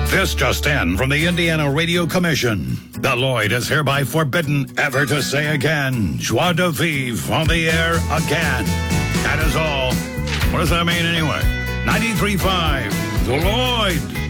This just in from the Indiana Radio Commission. The Lloyd is hereby forbidden ever to say again, joie de vivre on the air again. That is all. What does that mean anyway? 93.5, The Lloyd.